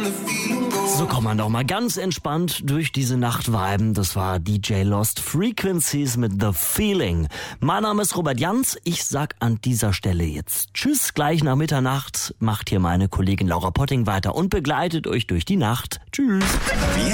So kann man doch mal ganz entspannt durch diese Nacht viben. Das war DJ Lost Frequencies mit The Feeling. Mein Name ist Robert Jans. Ich sag an dieser Stelle jetzt Tschüss. Gleich nach Mitternacht macht hier meine Kollegin Laura Potting weiter und begleitet euch durch die Nacht. Tschüss.